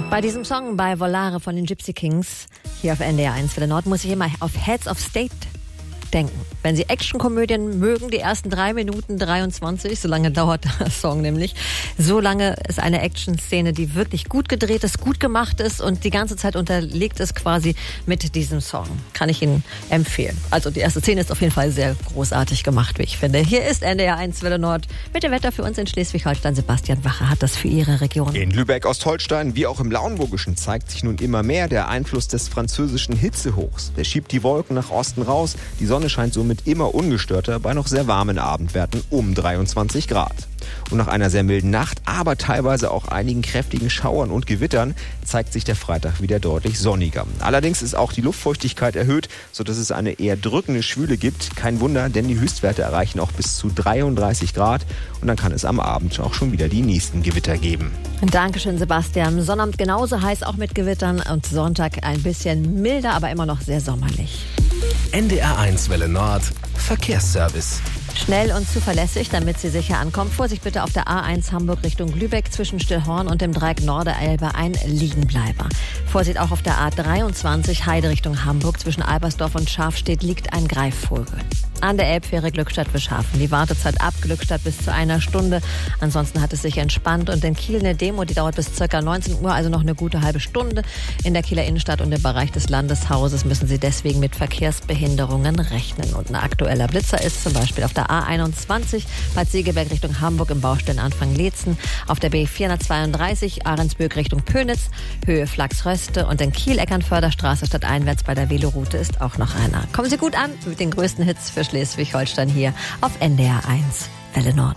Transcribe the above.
Bei diesem Song bei Volare von den Gypsy Kings hier auf NDR 1 Welle Nord muss ich immer auf Heads of State denken. Wenn Sie Actionkomödien mögen, die ersten 3 Minuten 23, so lange dauert der Song nämlich, so lange ist eine Action-Szene, die wirklich gut gedreht ist, gut gemacht ist und die ganze Zeit unterlegt ist quasi mit diesem Song. Kann ich Ihnen empfehlen. Also die erste Szene ist auf jeden Fall sehr großartig gemacht, wie ich finde. Hier ist NDR 1 Welle Nord mit dem Wetter für uns in Schleswig-Holstein. Sebastian Wache hat das für Ihre Region. In Lübeck-Ostholstein wie auch im Lauenburgischen zeigt sich nun immer mehr der Einfluss des französischen Hitzehochs. Der schiebt die Wolken nach Osten raus. Die Sonne scheint somit immer ungestörter bei noch sehr warmen Abendwerten um 23 Grad. Und nach einer sehr milden Nacht, aber teilweise auch einigen kräftigen Schauern und Gewittern, zeigt sich der Freitag wieder deutlich sonniger. Allerdings ist auch die Luftfeuchtigkeit erhöht, sodass es eine eher drückende Schwüle gibt. Kein Wunder, denn die Höchstwerte erreichen auch bis zu 33 Grad. Und dann kann es am Abend auch schon wieder die nächsten Gewitter geben. Dankeschön, Sebastian. Sonnabend genauso heiß, auch mit Gewittern. Und Sonntag ein bisschen milder, aber immer noch sehr sommerlich. NDR 1 Welle Nord Verkehrsservice. Schnell und zuverlässig, damit Sie sicher ankommen. Vorsicht bitte auf der A1 Hamburg Richtung Lübeck zwischen Stillhorn und dem Dreieck Norderelbe ein Liegenbleiber. Vorsicht auch auf der A23 Heide Richtung Hamburg zwischen Albersdorf und Schafstedt liegt ein Greifvogel. An der Elbfähre Glückstadt-Bischhafen. Die Wartezeit ab Glückstadt bis zu 1 Stunde. Ansonsten hat es sich entspannt. Und in Kiel eine Demo, die dauert bis ca. 19 Uhr, also noch eine gute halbe Stunde. In der Kieler Innenstadt und im Bereich des Landeshauses müssen Sie deswegen mit Verkehrsbehinderungen rechnen. Und ein aktueller Blitzer ist zum Beispiel auf der A21 Bad Segeberg Richtung Hamburg im Baustellenanfang Leetzen. Auf der B432 Ahrensböck Richtung Pönitz, Höhe Flachsröste. Und in Kiel Eckernförderstraße stadteinwärts bei der Veloroute ist auch noch einer. Kommen Sie gut an mit den größten Hits für Schleswig-Holstein hier auf NDR 1 Welle Nord.